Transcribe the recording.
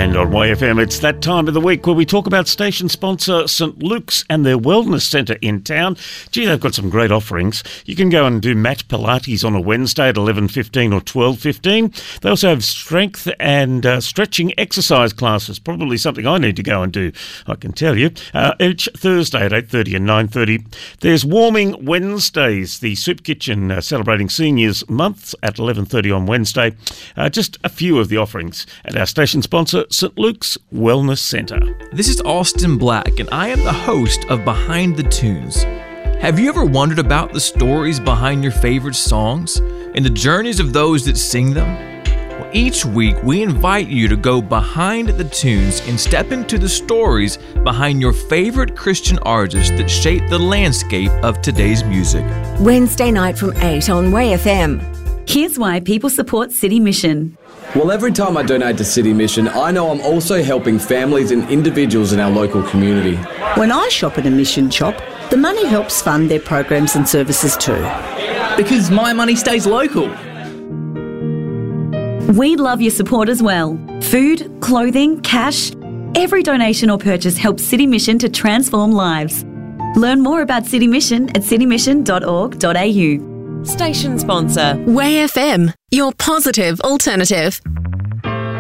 And on YFM, it's that time of the week where we talk about station sponsor St Luke's and their wellness centre in town. Gee, they've got some great offerings. You can go and do mat Pilates on a Wednesday at 11:15 or 12:15. They also have strength and stretching exercise classes, probably something I need to go and do, I can tell you, each Thursday at 8:30 and 9:30. There's Warming Wednesdays, the soup kitchen celebrating Seniors Month at 11:30 on Wednesday. Just a few of the offerings at our station sponsor, St Luke's Wellness Centre. This is Austin Black, and I am the host of Behind the Tunes. Have you ever wondered about the stories behind your favorite songs and the journeys of those that sing them? Well, each week, we invite you to go behind the tunes and step into the stories behind your favorite Christian artists that shape the landscape of today's music. Wednesday night from 8 on WayFM. Here's why people support City Mission. Well, every time I donate to City Mission, I know I'm also helping families and individuals in our local community. When I shop at a mission shop, the money helps fund their programs and services too. Because my money stays local. We'd love your support as well. Food, clothing, cash. Every donation or purchase helps City Mission to transform lives. Learn more about City Mission at citymission.org.au. Station sponsor WayFM, your positive alternative.